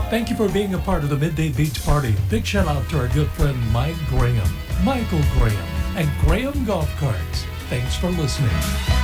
Thank you for being a part of the Midday Beach Party. Big shout out to our good friend Mike Graham, Michael Graham, and Graham Golf Carts. Thanks for listening.